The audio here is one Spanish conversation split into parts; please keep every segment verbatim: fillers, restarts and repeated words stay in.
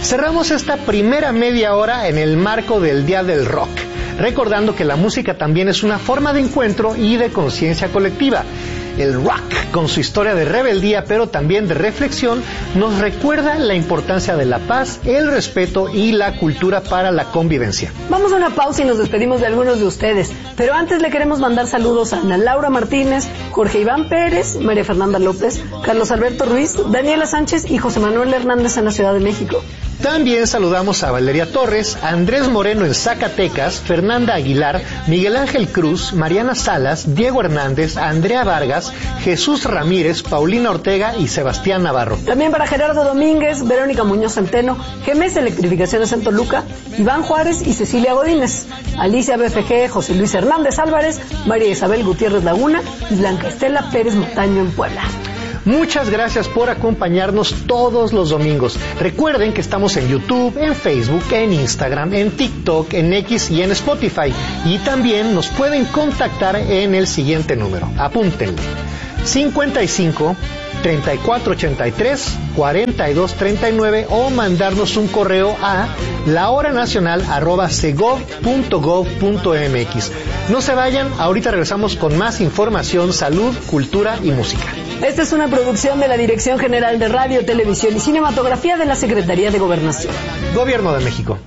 Cerramos esta primera media hora en el marco del Día del Rock, recordando que la música también es una forma de encuentro y de conciencia colectiva. El rock, con su historia de rebeldía, pero también de reflexión, nos recuerda la importancia de la paz, el respeto y la cultura para la convivencia. Vamos a una pausa y nos despedimos de algunos de ustedes, pero antes le queremos mandar saludos a Ana Laura Martínez, Jorge Iván Pérez, María Fernanda López, Carlos Alberto Ruiz, Daniela Sánchez y José Manuel Hernández en la Ciudad de México. También saludamos a Valeria Torres, a Andrés Moreno en Zacatecas, Fernanda Aguilar, Miguel Ángel Cruz, Mariana Salas, Diego Hernández, Andrea Vargas, Jesús Ramírez, Paulina Ortega y Sebastián Navarro. También para Gerardo Domínguez, Verónica Muñoz Centeno, G M S Electrificaciones en Toluca, Iván Juárez y Cecilia Godínez, Alicia B F G, José Luis Hernández Álvarez, María Isabel Gutiérrez Laguna y Blanca Estela Pérez Montaño en Puebla. Muchas gracias por acompañarnos todos los domingos. Recuerden que estamos en YouTube, en Facebook, en Instagram, en TikTok, en X y en Spotify. Y también nos pueden contactar en el siguiente número. Apúntenlo. cincuenta y cinco, treinta y cuatro ochenta y tres, cuarenta y dos treinta y nueve o mandarnos un correo a lahoranacional arroba segov punto gov punto mx. No se vayan, ahorita regresamos con más información, salud, cultura y música. Esta es una producción de la Dirección General de Radio, Televisión y Cinematografía de la Secretaría de Gobernación. Gobierno de México.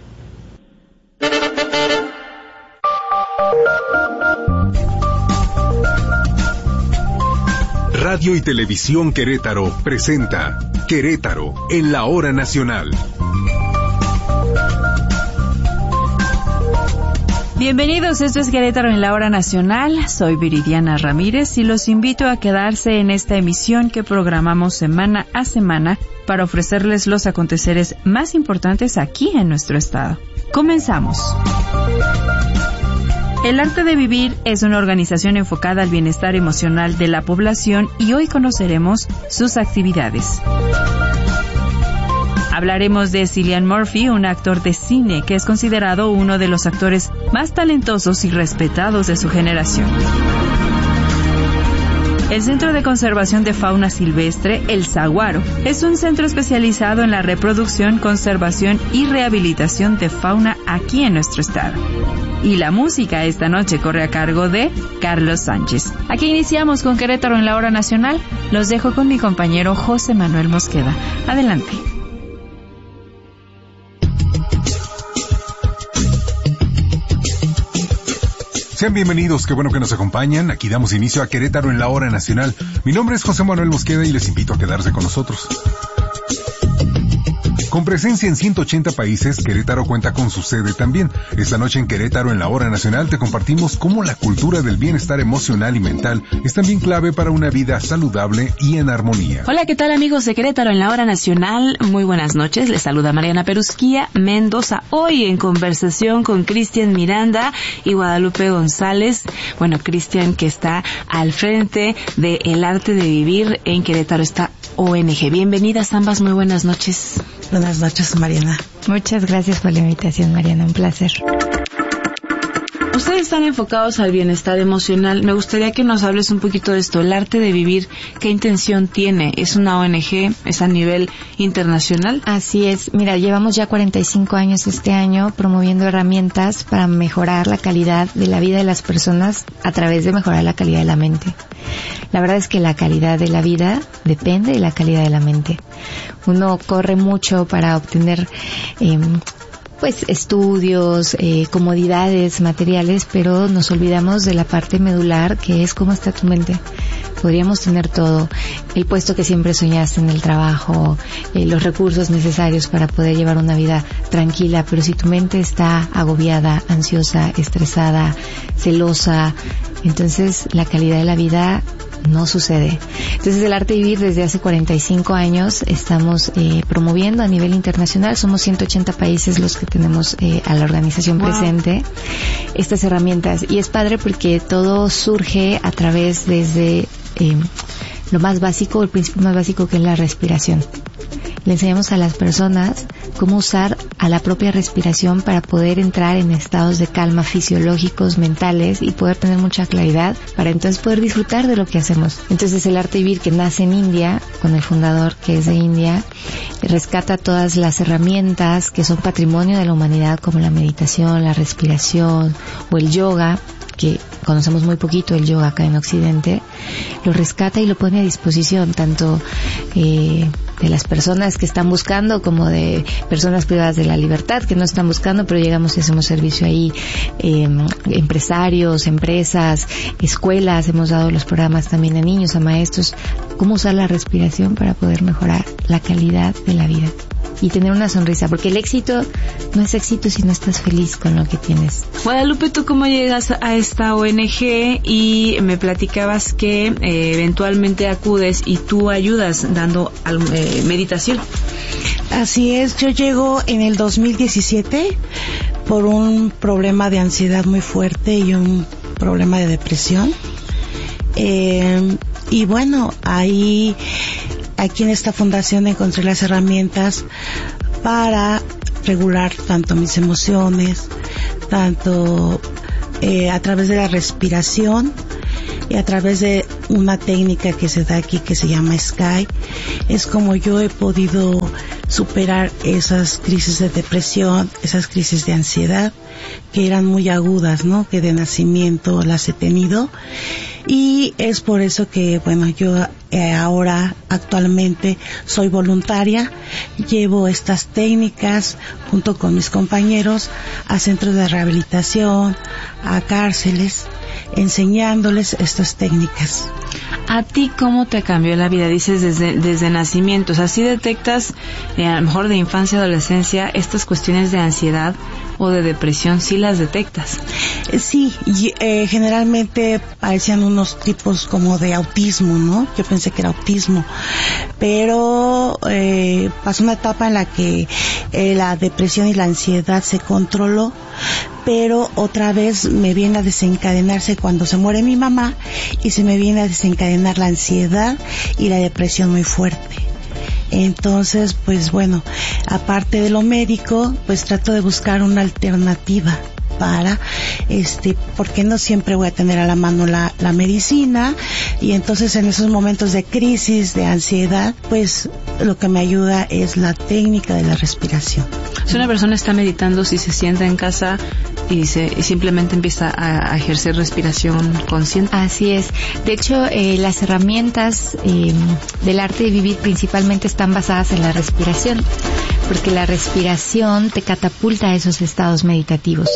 Radio y Televisión Querétaro presenta Querétaro en la Hora Nacional. Bienvenidos, esto es Querétaro en la Hora Nacional. Soy Viridiana Ramírez y los invito a quedarse en esta emisión que programamos semana a semana para ofrecerles los aconteceres más importantes aquí en nuestro estado. Comenzamos. El Arte de Vivir es una organización enfocada al bienestar emocional de la población y hoy conoceremos sus actividades. Hablaremos de Cillian Murphy, un actor de cine que es considerado uno de los actores más talentosos y respetados de su generación. El Centro de Conservación de Fauna Silvestre, El Saguaro, es un centro especializado en la reproducción, conservación y rehabilitación de fauna aquí en nuestro estado. Y la música esta noche corre a cargo de Carlos Sánchez. Aquí iniciamos con Querétaro en la Hora Nacional. Los dejo con mi compañero José Manuel Mosqueda. Adelante. Sean bienvenidos, qué bueno que nos acompañan. Aquí damos inicio a Querétaro en la Hora Nacional. Mi nombre es José Manuel Mosqueda y les invito a quedarse con nosotros. Con presencia en ciento ochenta países, Querétaro cuenta con su sede también. Esta noche en Querétaro en la Hora Nacional te compartimos cómo la cultura del bienestar emocional y mental es también clave para una vida saludable y en armonía. Hola, ¿qué tal amigos de Querétaro en la Hora Nacional? Muy buenas noches, les saluda Mariana Perusquía Mendoza. Hoy en conversación con Cristian Miranda y Guadalupe González. Bueno, Cristian que está al frente de El Arte de Vivir en Querétaro, esta O N G. Bienvenidas ambas, muy buenas noches. Buenas noches, Mariana. Muchas gracias por la invitación, Mariana, un placer. Ustedes están enfocados al bienestar emocional. Me gustaría que nos hables un poquito de esto, el arte de vivir. ¿Qué intención tiene? ¿Es una O N G? ¿Es a nivel internacional? Así es. Mira, llevamos ya cuarenta y cinco años este año promoviendo herramientas para mejorar la calidad de la vida de las personas a través de mejorar la calidad de la mente. La verdad es que la calidad de la vida depende de la calidad de la mente. Uno corre mucho para obtener eh, pues estudios, eh, comodidades materiales, pero nos olvidamos de la parte medular, que es cómo está tu mente. Podríamos tener todo, el puesto que siempre soñaste en el trabajo, eh, los recursos necesarios para poder llevar una vida tranquila, pero si tu mente está agobiada, ansiosa, estresada, celosa, entonces la calidad de la vida no sucede. Entonces el arte de vivir desde hace cuarenta y cinco años estamos eh, promoviendo a nivel internacional. Somos ciento ochenta países los que tenemos eh, a la organización wow. presente estas herramientas, y es padre porque todo surge a través desde eh, lo más básico, el principio más básico, que es la respiración. Le enseñamos a las personas cómo usar a la propia respiración para poder entrar en estados de calma fisiológicos, mentales y poder tener mucha claridad para entonces poder disfrutar de lo que hacemos. Entonces el arte de vivir, que nace en India, con el fundador que es de India, rescata todas las herramientas que son patrimonio de la humanidad, como la meditación, la respiración o el yoga, que conocemos muy poquito el yoga acá en Occidente, lo rescata y lo pone a disposición tanto eh, de las personas que están buscando como de personas privadas de la libertad que no están buscando, pero llegamos y hacemos servicio ahí, eh, empresarios, empresas, escuelas, hemos dado los programas también a niños, a maestros, cómo usar la respiración para poder mejorar la calidad de la vida y tener una sonrisa, porque el éxito no es éxito si no estás feliz con lo que tienes. Guadalupe, ¿tú cómo llegas a esta O N G? Y me platicabas que eh, eventualmente acudes y tú ayudas dando eh, meditación. Así es, yo llego en el dos mil diecisiete por un problema de ansiedad muy fuerte y un problema de depresión. Eh, y bueno, ahí... Aquí en esta fundación encontré las herramientas para regular tanto mis emociones, tanto eh, a través de la respiración y a través de una técnica que se da aquí que se llama Sky. Es como yo he podido superar esas crisis de depresión, esas crisis de ansiedad que eran muy agudas, ¿no? Que de nacimiento las he tenido. Y es por eso que, bueno, yo eh, ahora actualmente soy voluntaria, llevo estas técnicas junto con mis compañeros a centros de rehabilitación, a cárceles, enseñándoles estas técnicas. ¿A ti cómo te cambió la vida? Dices desde desde nacimiento, o sea, ¿sí detectas eh, a lo mejor de infancia, adolescencia, estas cuestiones de ansiedad o de depresión, sí las detectas? Sí, y, eh, generalmente parecían unos tipos como de autismo, ¿no? Yo pensé que era autismo, pero eh, pasó una etapa en la que eh, la depresión y la ansiedad se controló, pero otra vez me viene a desencadenarse cuando se muere mi mamá y se me viene a desencadenar la ansiedad y la depresión muy fuerte. Entonces, pues bueno, aparte de lo médico, pues trato de buscar una alternativa para, este, porque no siempre voy a tener a la mano la, la medicina, y entonces en esos momentos de crisis, de ansiedad, pues lo que me ayuda es la técnica de la respiración. Si una persona está meditando, si se sienta en casa y, se, y simplemente empieza a, a ejercer respiración consciente. Así es. De hecho, eh, las herramientas eh, del arte de vivir principalmente están basadas en la respiración, porque la respiración te catapulta a esos estados meditativos.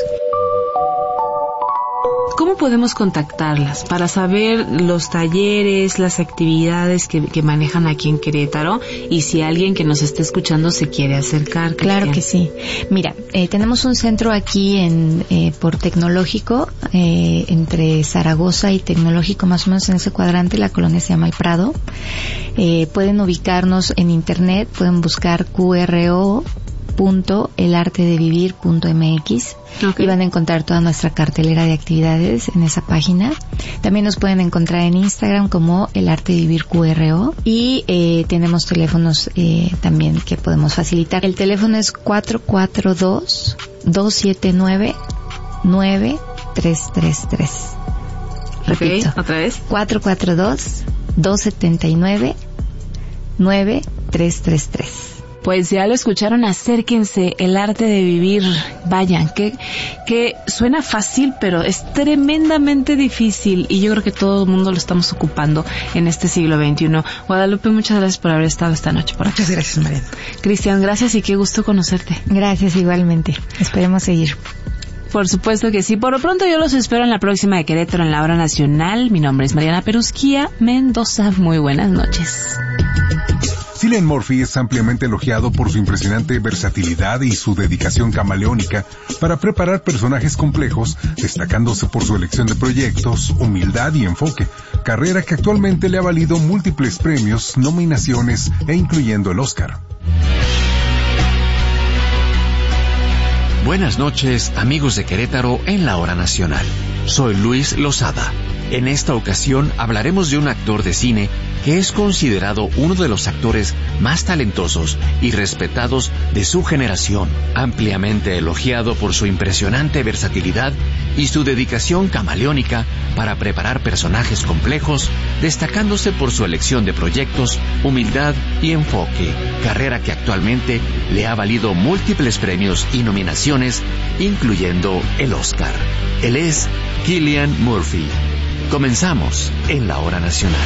¿Cómo podemos contactarlas para saber los talleres, las actividades que, que manejan aquí en Querétaro, y si alguien que nos está escuchando se quiere acercar? Claro que sí. Mira, eh, tenemos un centro aquí en eh, por Tecnológico, eh, entre Zaragoza y Tecnológico, más o menos en ese cuadrante. La colonia se llama El Prado. Eh, pueden ubicarnos en internet, pueden buscar Q R O punto el arte de vivir punto m x. Okay. Y van a encontrar toda nuestra cartelera de actividades en esa página. También nos pueden encontrar en Instagram como El Arte de Vivir Q R O, y eh, tenemos teléfonos eh, también que podemos facilitar. El teléfono es cuatro cuatro dos, dos siete nueve, nueve tres tres tres. Repito, okay, otra vez. cuatro cuatro dos, dos siete nueve, nueve tres tres tres. Pues ya lo escucharon, acérquense, El Arte de Vivir, vayan, que, que suena fácil, pero es tremendamente difícil, y yo creo que todo el mundo lo estamos ocupando en este siglo veintiuno. Guadalupe, muchas gracias por haber estado esta noche por aquí. Muchas gracias, Mariana. Cristian, gracias y qué gusto conocerte. Gracias igualmente, esperemos seguir. Por supuesto que sí. Por lo pronto yo los espero en la próxima de Querétaro en la Hora Nacional. Mi nombre es Mariana Perusquía Mendoza. Muy buenas noches. Cillian Murphy es ampliamente elogiado por su impresionante versatilidad y su dedicación camaleónica para preparar personajes complejos, destacándose por su elección de proyectos, humildad y enfoque, carrera que actualmente le ha valido múltiples premios, nominaciones e incluyendo el Oscar. Buenas noches, amigos de Querétaro en la Hora Nacional. Soy Luis Lozada. En esta ocasión hablaremos de un actor de cine que es considerado uno de los actores más talentosos y respetados de su generación, ampliamente elogiado por su impresionante versatilidad y su dedicación camaleónica para preparar personajes complejos, destacándose por su elección de proyectos, humildad y enfoque, carrera que actualmente le ha valido múltiples premios y nominaciones, incluyendo el Oscar. Él es Cillian Murphy. Comenzamos en la Hora Nacional.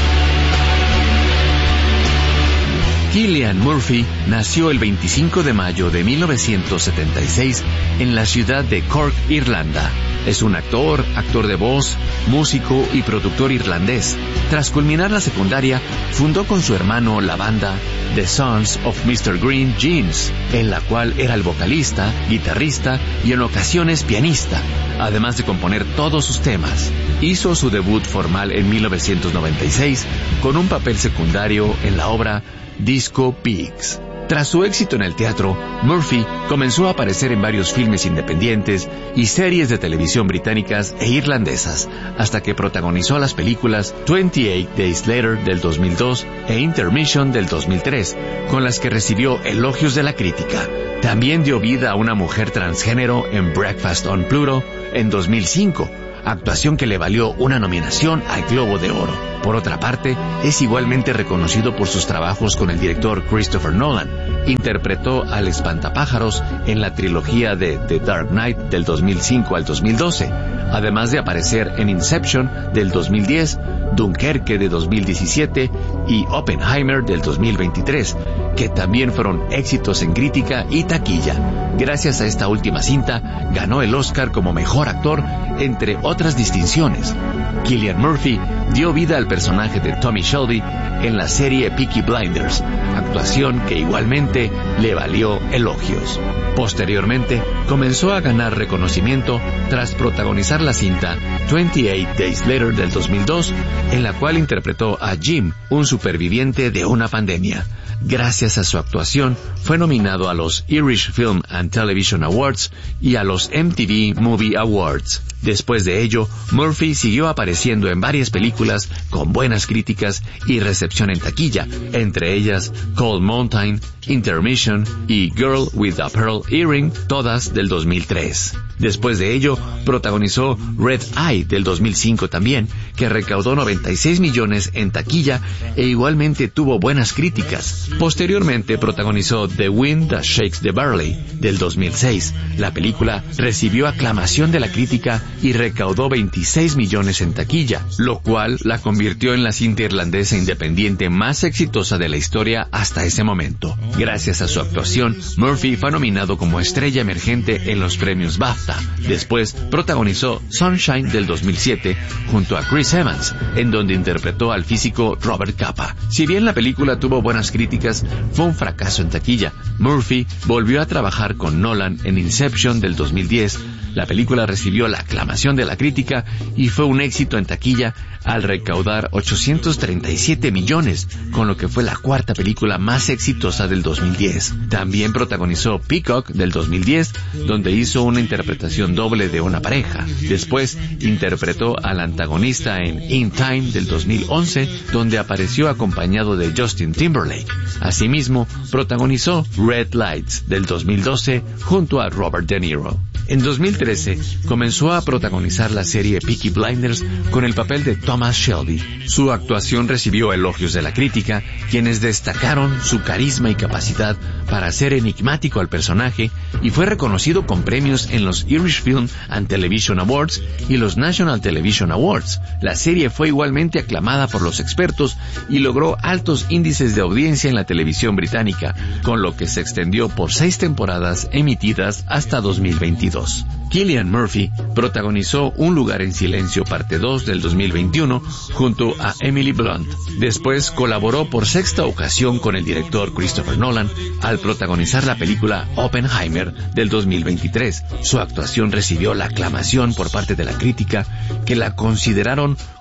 Cillian Murphy nació el veinticinco de mayo de mil novecientos setenta y seis en la ciudad de Cork, Irlanda. Es un actor, actor de voz, músico y productor irlandés. Tras culminar la secundaria, fundó con su hermano la banda The Sons of mister Green Jeans, en la cual era el vocalista, guitarrista y en ocasiones pianista, además de componer todos sus temas. Hizo su debut formal en mil novecientos noventa y seis con un papel secundario en la obra Disco Pigs. Tras su éxito en el teatro, Murphy comenzó a aparecer en varios filmes independientes y series de televisión británicas e irlandesas, hasta que protagonizó las películas veintiocho Days Later del dos mil dos e Intermission del dos mil tres, con las que recibió elogios de la crítica. También dio vida a una mujer transgénero en Breakfast on Pluto en dos mil cinco, actuación que le valió una nominación al Globo de Oro. Por otra parte, es igualmente reconocido por sus trabajos con el director Christopher Nolan. Interpretó al espantapájaros en la trilogía de The Dark Knight del dos mil cinco al dos mil doce, además de aparecer en Inception del dos mil diez, Dunkerque de dos mil diecisiete y Oppenheimer del dos mil veintitrés, que también fueron éxitos en crítica y taquilla. Gracias a esta última cinta, ganó el Oscar como mejor actor, entre otras distinciones. Cillian Murphy dio vida al personaje de Tommy Shelby en la serie Peaky Blinders, actuación que igualmente le valió elogios. Posteriormente, comenzó a ganar reconocimiento tras protagonizar la cinta veintiocho Days Later del dos mil dos, en la cual interpretó a Jim, un superviviente de una pandemia. Gracias a su actuación, fue nominado a los Irish Film and Television Awards y a los M T V Movie Awards. Después de ello, Murphy siguió apareciendo en varias películas con buenas críticas y recepción en taquilla, entre ellas Cold Mountain, Intermission y Girl with a Pearl Earring, todas del dos mil tres. Después de ello, protagonizó Red Eye del dos mil cinco también, que recaudó noventa y seis millones en taquilla e igualmente tuvo buenas críticas. Posteriormente protagonizó The Wind That Shakes the Barley del dos mil seis. La película recibió aclamación de la crítica y recaudó veintiséis millones en taquilla, lo cual la convirtió en la cinta irlandesa independiente más exitosa de la historia hasta ese momento. Gracias a su actuación, Murphy fue nominado como estrella emergente en los premios BAFTA. Después protagonizó Sunshine del dos mil siete junto a Chris Evans, en donde interpretó al físico Robert Capa. Si bien la película tuvo buenas críticas, fue un fracaso en taquilla. Murphy volvió a trabajar con Nolan en Inception del dos mil diez. La película recibió la aclamación de la crítica y fue un éxito en taquilla al recaudar ochocientos treinta y siete millones, con lo que fue la cuarta película más exitosa del dos mil diez. También protagonizó Peacock del dos mil diez, donde hizo una interpretación doble de una pareja. Después interpretó al antagonista en In Time del dos mil once, donde apareció acompañado de Justin Timberlake. Asimismo, protagonizó Red Lights del dos mil doce junto a Robert De Niro. En dos mil trece comenzó a protagonizar la serie Peaky Blinders con el papel de Thomas Shelby. Su actuación recibió elogios de la crítica, quienes destacaron su carisma y capacidad para hacer enigmático al personaje, y fue reconocido con premios en los Irish Film and Television Awards y los National Television Awards. La serie fue igualmente aclamada por los expertos y logró altos índices de audiencia en la televisión británica, con lo que se extendió por seis temporadas emitidas hasta dos mil veintidós. Cillian Murphy protagonizó Un lugar en silencio parte dos del dos mil veintiuno junto a Emily Blunt. Después colaboró por sexta ocasión con el director Christopher Nolan al protagonizar la película Oppenheimer del dos mil veintitrés. Su actuación recibió la aclamación por parte de la crítica, que la consideraron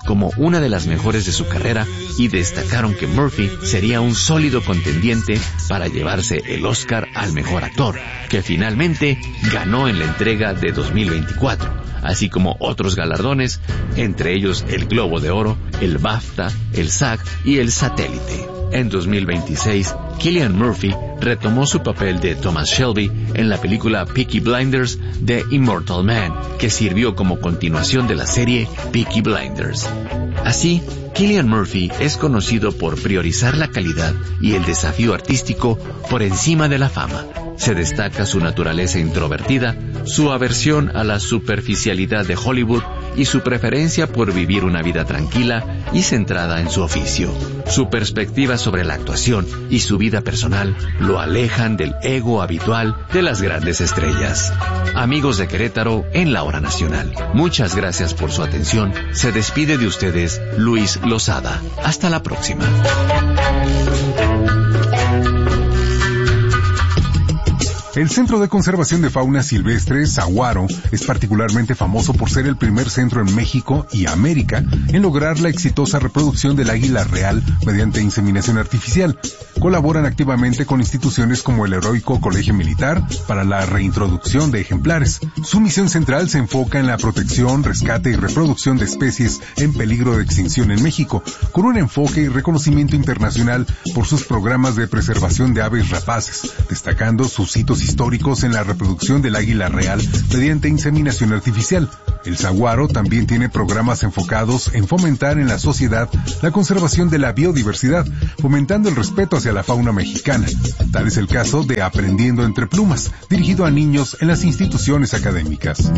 como una de las mejores de su carrera y destacaron que Murphy sería un sólido contendiente para llevarse el Oscar al mejor actor, que finalmente ganó en la entrega de dos mil veinticuatro, así como otros galardones, entre ellos el Globo de Oro, el BAFTA, el SAG y el Satélite. En dos mil veintiséis, Cillian Murphy retomó su papel de Thomas Shelby en la película Peaky Blinders de Immortal Man, que sirvió como continuación de la serie Peaky Blinders. Así, Cillian Murphy es conocido por priorizar la calidad y el desafío artístico por encima de la fama. Se destaca su naturaleza introvertida, su aversión a la superficialidad de Hollywood y su preferencia por vivir una vida tranquila y centrada en su oficio. Su perspectiva sobre la actuación y su vida personal lo alejan del ego habitual de las grandes estrellas. Amigos de Querétaro en la Hora Nacional, muchas gracias por su atención. Se despide de ustedes Luis Lozada. Hasta la próxima. El Centro de Conservación de Fauna Silvestre, Saguaro, es particularmente famoso por ser el primer centro en México y América en lograr la exitosa reproducción del águila real mediante inseminación artificial. Colaboran activamente con instituciones como el Heroico Colegio Militar para la reintroducción de ejemplares. Su misión central se enfoca en la protección, rescate y reproducción de especies en peligro de extinción en México, con un enfoque y reconocimiento internacional por sus programas de preservación de aves rapaces, destacando sus hitos históricos en la reproducción del águila real mediante inseminación artificial. El Saguaro también tiene programas enfocados en fomentar en la sociedad la conservación de la biodiversidad, fomentando el respeto hacia la fauna mexicana. Tal es el caso de Aprendiendo entre Plumas, dirigido a niños en las instituciones académicas.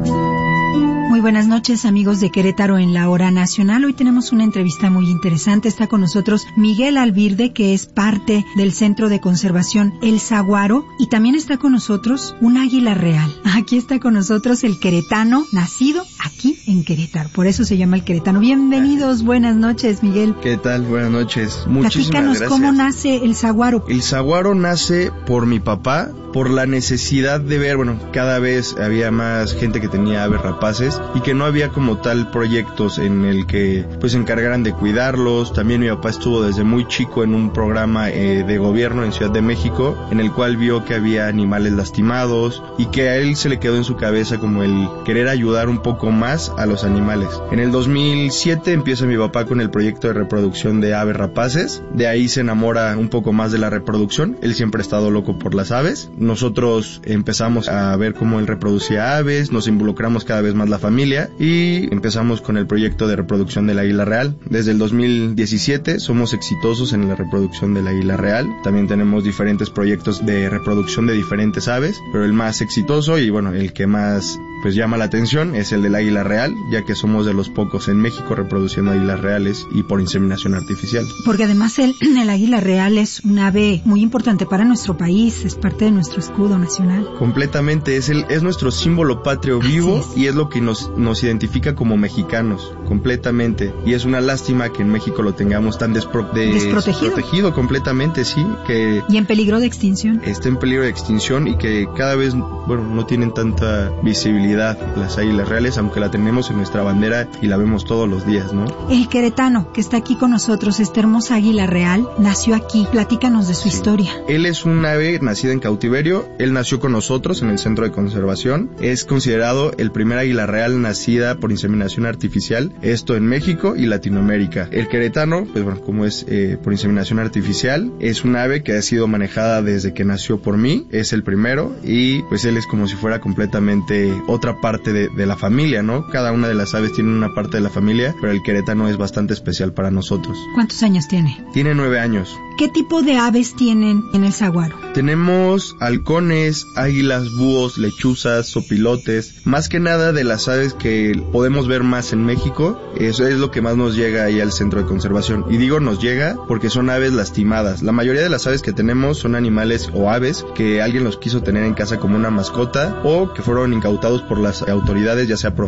Muy buenas noches, amigos de Querétaro en la Hora Nacional. Hoy tenemos una entrevista muy interesante. Está con nosotros Miguel Albirde, que es parte del Centro de Conservación El Saguaro, y también está con nosotros un águila real. Aquí está con nosotros el queretano, nacido aquí en Querétaro. Por eso se llama el queretano. Bienvenidos, buenas noches, Miguel. ¿Qué tal? Buenas noches. Muchísimas Platícanos gracias. ¿Cómo nace el saguaro? El saguaro nace por mi papá, por la necesidad de ver, bueno, cada vez había más gente que tenía aves rapaces y que no había como tal proyectos en el que pues se encargaran de cuidarlos. También mi papá estuvo desde muy chico en un programa eh, de gobierno en Ciudad de México, en el cual vio que había animales lastimados y que a él se le quedó en su cabeza como el querer ayudar un poco más a los animales. En el dos mil siete empieza mi papá con el proyecto de reproducción de aves rapaces. De ahí se enamora un poco más de la reproducción. Él siempre ha estado loco por las aves. Nosotros empezamos a ver cómo él reproducía aves, nos involucramos cada vez más la familia y empezamos con el proyecto de reproducción del águila real. Desde el dos mil diecisiete somos exitosos en la reproducción del águila real. También tenemos diferentes proyectos de reproducción de diferentes aves, pero el más exitoso y bueno, el que más pues llama la atención es el del águila real, ya que somos de los pocos en México reproduciendo águilas reales y por inseminación artificial. Porque además el, el águila real es un ave muy importante para nuestro país, es parte de nuestro escudo nacional. Completamente, es el es nuestro símbolo patrio vivo es. Y es lo que nos, nos identifica como mexicanos, completamente. Y es una lástima que en México lo tengamos tan despro, de, desprotegido. desprotegido completamente, sí. Que y en peligro de extinción. Está en peligro de extinción y que cada vez, bueno, no tienen tanta visibilidad las águilas reales, aunque la tenemos en nuestra bandera y la vemos todos los días, ¿no? El queretano que está aquí con nosotros, esta hermosa águila real, nació aquí. Platícanos de su sí. historia. Él es un ave nacida en cautiverio. Él nació con nosotros en el Centro de Conservación. Es considerado el primer águila real nacida por inseminación artificial, esto en México y Latinoamérica. El queretano, pues bueno, como es eh, por inseminación artificial, es un ave que ha sido manejada desde que nació por mí, es el primero, y pues él es como si fuera completamente otra parte de, de la familia, ¿no? Cada una de las aves tiene una parte de la familia, pero el queretano es bastante especial para nosotros. ¿Cuántos años tiene? Tiene nueve años. ¿Qué tipo de aves tienen en el saguaro? Tenemos halcones, águilas, búhos, lechuzas, sopilotes, más que nada de las aves que podemos ver más en México. Eso es lo que más nos llega ahí al Centro de Conservación. Y digo nos llega porque son aves lastimadas. La mayoría de las aves que tenemos son animales o aves que alguien los quiso tener en casa como una mascota o que fueron incautados por las autoridades, ya sea Profepa,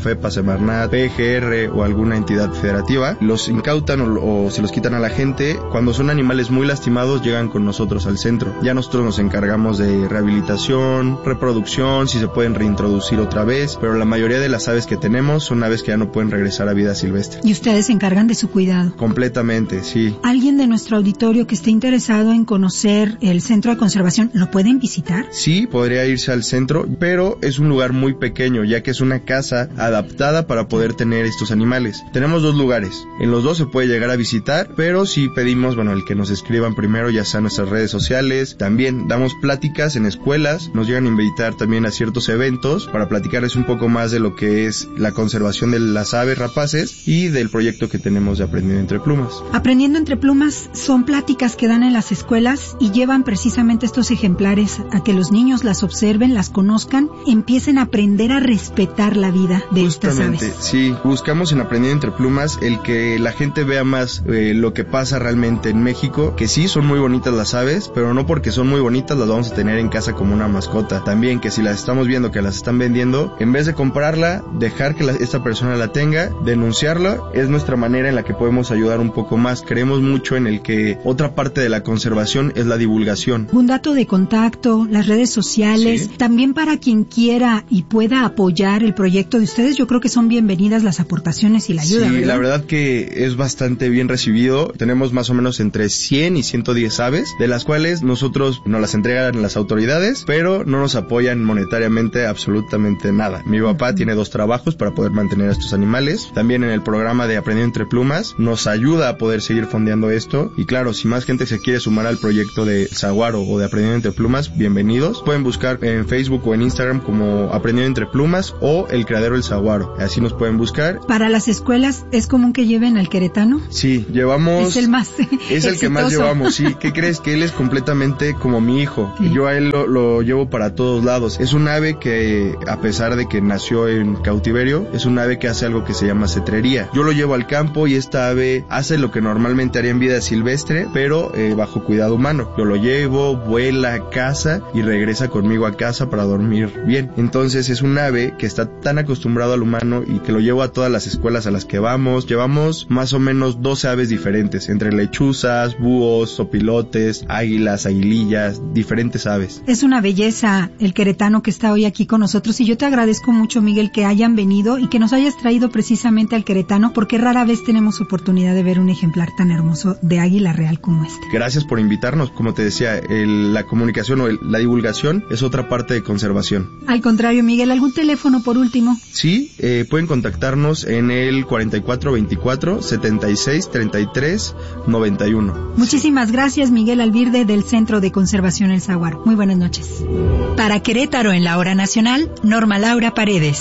Semarnat, P G R o alguna entidad federativa, los incautan o, o se los quitan a la gente. Cuando son animales muy lastimados, llegan con nosotros al centro. Ya nosotros nos encargamos de rehabilitación, reproducción, si se pueden reintroducir otra vez, pero la mayoría de las aves que tenemos son aves que ya no pueden regresar a vida silvestre. ¿Y ustedes se encargan de su cuidado? Completamente, sí. ¿Alguien de nuestro auditorio que esté interesado en conocer el centro de conservación, lo pueden visitar? Sí, podría irse al centro, pero es un lugar muy pequeño, ya que es una casa adaptada para poder tener estos animales. Tenemos dos lugares, en los dos se puede llegar a visitar, pero sí pedimos, bueno, el que nos escriban primero, ya sea en nuestras redes sociales. También damos pláticas en escuelas, nos llegan a invitar también a ciertos eventos para platicarles un poco más de lo que es la conservación de las aves rapaces y del proyecto que tenemos de Aprendiendo Entre Plumas. Aprendiendo Entre Plumas son pláticas que dan en las escuelas y llevan precisamente estos ejemplares a que los niños las observen, las conozcan, empiecen a aprender a respetar la vida de Justamente, estas aves. Sí, buscamos en Aprendiendo Entre Plumas el que la gente vea más eh, lo que pasa realmente en México, que sí son muy bonitas las aves, pero no porque son muy bonitas las vamos a tener en casa como una mascota. También que si las estamos viendo que las están vendiendo, en vez de comprarla, dejar que la, esta persona la tenga, denunciarla, es nuestra manera en la que podemos ayudar un poco más. Creemos mucho en el que otra parte de la conservación es la divulgación. Un dato de contacto, las redes sociales, sí. También para quien quiera y pueda apoyar el proyecto de ustedes, yo creo que son bienvenidas las aportaciones y la ayuda. Sí, ¿verdad? La verdad que es bastante bien recibido. Tenemos más o menos entre cien y ciento diez aves, de las cuales nosotros nos las entregan las autoridades, pero no nos apoyan monetariamente absolutamente nada. Mi papá uh-huh. tiene dos trabajos para poder mantener a estos animales. También en el programa de Aprendiendo Entre Plumas nos ayuda a poder seguir fondeando esto. Y claro, si más gente se quiere sumar al proyecto de Saguaro o de Aprendiendo Entre Plumas, bienvenidos. Pueden buscar en Facebook o en Instagram como Aprendiendo Entre Plumas o El Criadero El Saguaro. Así nos pueden buscar. Para las escuelas, ¿es común que lleven al queretano? Sí, llevamos... Es el más Es el exitoso. que más llevamos, sí. ¿Qué crees? Que él es completamente como mi hijo. Sí. Yo a él lo, lo llevo para todos lados. Es un ave que, a pesar de que nació en cautiverio, es un ave que hace algo que se llama cetrería. Yo lo llevo al campo y esta ave hace lo que normalmente haría en vida silvestre, pero eh, bajo cuidado humano. Yo lo llevo, vuela, caza y regresa conmigo a casa para dormir bien. Entonces es un ave que está tan acostumbrado al humano y que lo llevo a todas las escuelas a las que vamos. Llevamos más o menos doce aves diferentes, entre lechuzas, búhos, sopilotes, águilas, aguilillas, diferentes aves. Es una belleza el queretano que está hoy aquí con nosotros y yo te agradezco mucho, Miguel, que hayan venido y que nos hayas traído precisamente al queretano, porque rara vez tenemos oportunidad de ver un ejemplar tan hermoso de águila real como este. Gracias por invitarnos. Como te decía, el, la comunicación o el, la divulgación es otra parte de conservación. Al contrario, Miguel, ¿algún teléfono por último? Sí, eh, pueden contactarnos en el cuarenta y cuatro veinticuatro, setenta y seis, treinta y tres, noventa y uno. Muchísimas gracias, Miguel Albirde, del Centro de Conservación El Saguaro. Muy buenas noches. Para Querétaro en la Hora Nacional, Norma Laura Paredes.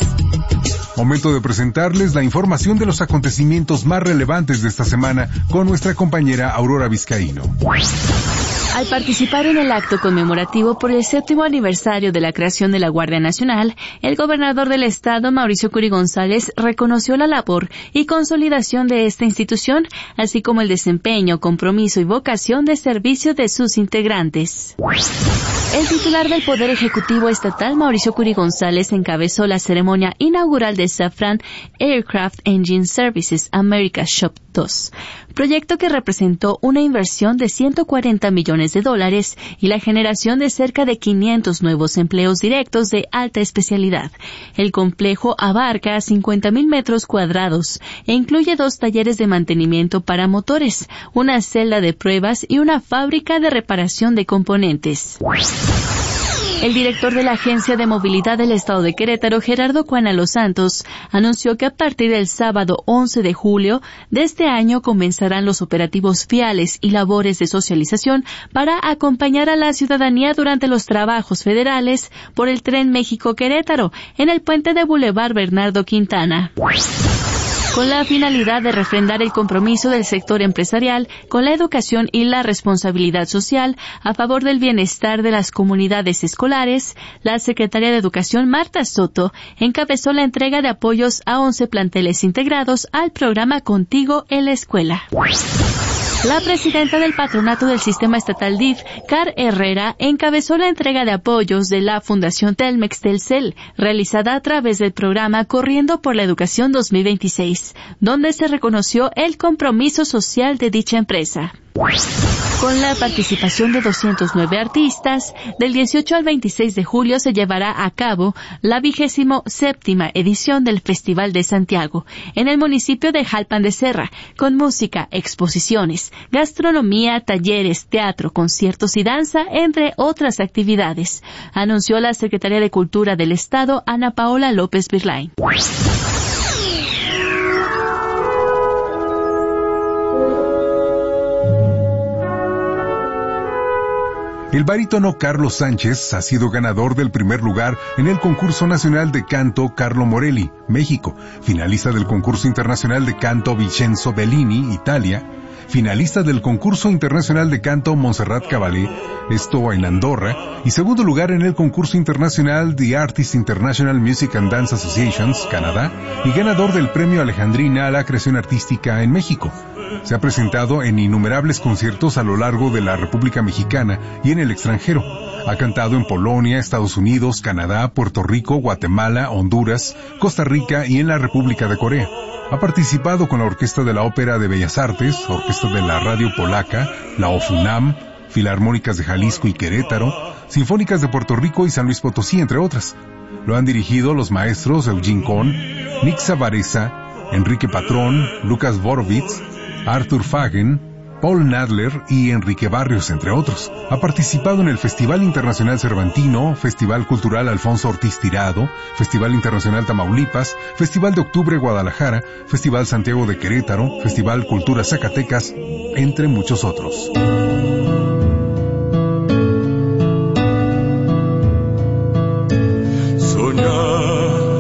Momento de presentarles la información de los acontecimientos más relevantes de esta semana con nuestra compañera Aurora Vizcaíno. Al participar en el acto conmemorativo por el séptimo aniversario de la creación de la Guardia Nacional, el gobernador del estado, Mauricio Curi González, reconoció la labor y consolidación de esta institución, así como el desempeño, compromiso y vocación de servicio de sus integrantes. El titular del Poder Ejecutivo Estatal, Mauricio Curi González, encabezó la ceremonia inaugural de Safran Aircraft Engine Services America Shop dos, proyecto que representó una inversión de ciento cuarenta millones de dólares y la generación de cerca de quinientos nuevos empleos directos de alta especialidad. El complejo abarca cincuenta mil metros cuadrados e incluye dos talleres de mantenimiento para motores, una celda de pruebas y una fábrica de reparación de componentes. El director de la Agencia de Movilidad del Estado de Querétaro, Gerardo Cuana Los Santos, anunció que a partir del sábado once de julio de este año comenzarán los operativos viales y labores de socialización para acompañar a la ciudadanía durante los trabajos federales por el Tren México-Querétaro en el puente de Boulevard Bernardo Quintana, con la finalidad de refrendar el compromiso del sector empresarial con la educación y la responsabilidad social a favor del bienestar de las comunidades escolares. La secretaria de Educación, Marta Soto, encabezó la entrega de apoyos a once planteles integrados al programa Contigo en la Escuela. La presidenta del patronato del sistema estatal D I F, Car Herrera, encabezó la entrega de apoyos de la Fundación Telmex Telcel, realizada a través del programa Corriendo por la Educación dos mil veintiséis, donde se reconoció el compromiso social de dicha empresa. Con la participación de doscientos nueve artistas, del dieciocho al veintiséis de julio se llevará a cabo la vigésimo séptima edición del Festival de Santiago, en el municipio de Jalpan de Serra, con música, exposiciones, gastronomía, talleres, teatro, conciertos y danza, entre otras actividades, anunció la Secretaria de Cultura del Estado, Ana Paola López Virlain. El barítono Carlos Sánchez ha sido ganador del primer lugar en el concurso nacional de canto Carlo Morelli, México, finalista del concurso internacional de canto Vincenzo Bellini, Italia, finalista del concurso internacional de canto Montserrat Caballé, esto en Andorra, y segundo lugar en el concurso internacional The Artists International Music and Dance Associations, Canadá, y ganador del premio Alejandrina a la creación artística en México. Se ha presentado en innumerables conciertos a lo largo de la República Mexicana y en el extranjero. Ha cantado en Polonia, Estados Unidos, Canadá, Puerto Rico, Guatemala, Honduras, Costa Rica y en la República de Corea. Ha participado con la Orquesta de la Ópera de Bellas Artes, Orquesta de la Radio Polaca, la OFUNAM, Filarmónicas de Jalisco y Querétaro, Sinfónicas de Puerto Rico y San Luis Potosí, entre otras. Lo han dirigido los maestros Eugene Kohn, Nick Zavareza, Enrique Patrón, Lucas Borovitz, Arthur Fagen, Paul Nadler y Enrique Barrios, entre otros. Ha participado en el Festival Internacional Cervantino, Festival Cultural Alfonso Ortiz Tirado, Festival Internacional Tamaulipas, Festival de Octubre Guadalajara, Festival Santiago de Querétaro, Festival Cultura Zacatecas, entre muchos otros.